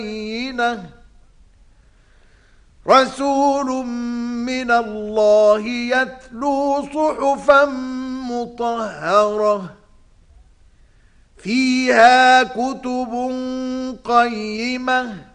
بينة رسول من الله يتلو صحفا مطهرة فيها كتب قيمة